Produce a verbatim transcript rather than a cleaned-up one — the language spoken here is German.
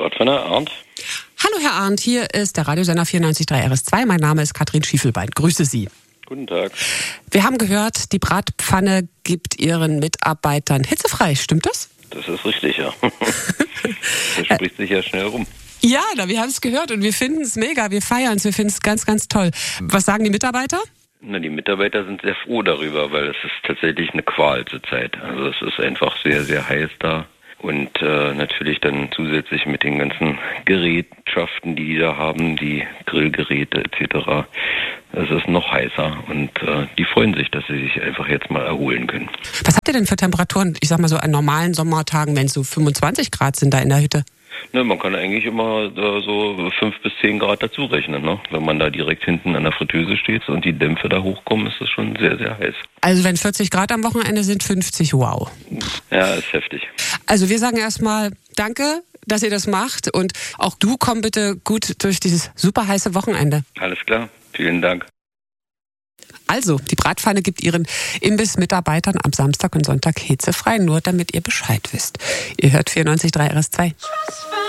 Bratpfanne, Arndt. Hallo Herr Arndt, hier ist der Radiosender vierundneunzig Komma drei R S zwei. Mein Name ist Katrin Schiefelbein. Grüße Sie. Guten Tag. Wir haben gehört, die Bratpfanne gibt Ihren Mitarbeitern hitzefrei. Stimmt das? Das ist richtig, ja. Das spricht sich ja schnell rum. Ja, na, wir haben es gehört und wir finden es mega. Wir feiern es, wir finden es ganz, ganz toll. Was sagen die Mitarbeiter? Na, die Mitarbeiter sind sehr froh darüber, weil es ist tatsächlich eine Qual zurzeit. Also es ist einfach sehr, sehr heiß da. Und äh, natürlich dann zusätzlich mit den ganzen Gerätschaften, die die da haben, die Grillgeräte et cetera. Es ist noch heißer und äh, die freuen sich, dass sie sich einfach jetzt mal erholen können. Was habt ihr denn für Temperaturen, ich sag mal so an normalen Sommertagen, wenn es so fünfundzwanzig Grad sind da in der Hütte? Ne, man kann eigentlich immer äh, so fünf bis zehn Grad dazu rechnen, ne? Wenn man da direkt hinten an der Fritteuse steht und die Dämpfe da hochkommen, ist das schon sehr, sehr heiß. Also wenn vierzig Grad am Wochenende sind, fünfzig, wow. Ja, ist heftig. Also wir sagen erstmal danke, dass ihr das macht und auch du komm bitte gut durch dieses super heiße Wochenende. Alles klar, vielen Dank. Also, die Bratpfanne gibt ihren Imbiss-Mitarbeitern am Samstag und Sonntag hitzefrei, nur damit ihr Bescheid wisst. Ihr hört vierundneunzig Komma drei R S zwei.